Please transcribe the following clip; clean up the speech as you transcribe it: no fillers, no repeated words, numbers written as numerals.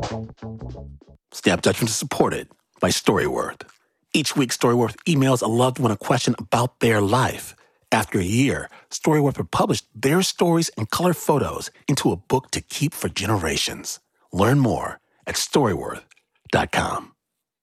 Snap Judgment is supported by Storyworth. Each week, Storyworth emails a loved one a question about their life. After a year, Storyworth will publish their stories and color photos into a book to keep for generations. Learn more at Storyworth.com.